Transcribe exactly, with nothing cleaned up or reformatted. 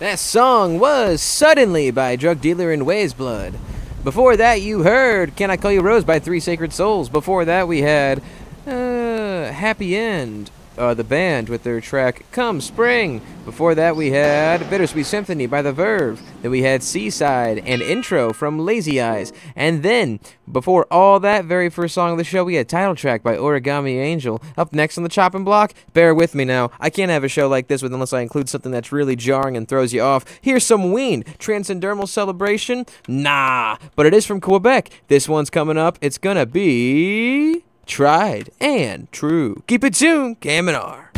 That song was Suddenly by Drug Dealer in Ways Blood. Before that, you heard Can I Call You Rose by Three Sacred Souls. Before that, we had uh, Happy End, uh, the band, with their track Come Spring. Before that, we had Bittersweet Symphony by The Verve. Then we had Seaside and Intro from Lazy Eyes. And then, before all that, very first song of the show, we had Title Track by Origami Angel. Up next on the chopping block, bear with me now. I can't have a show like this with unless I include something that's really jarring and throws you off. Here's some Ween. Transcendental Celebration? Nah, but it is from Quebec. This one's coming up. It's gonna be Tried and True. Keep it tuned, K M N R.